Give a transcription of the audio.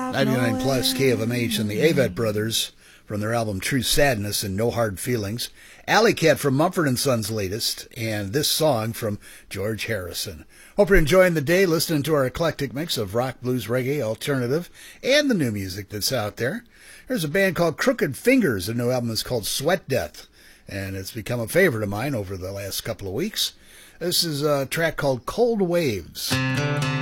99 plus KFMH and the Avett Brothers from their album True Sadness and No Hard Feelings. Alley Cat from Mumford & Sons' latest, and this song from George Harrison. Hope you're enjoying the day listening to our eclectic mix of rock, blues, reggae, alternative, and the new music that's out there. There's a band called Crooked Fingers. Their new album is called Sweat Death, and it's become a favorite of mine over the last couple of weeks. This is a track called Cold Waves.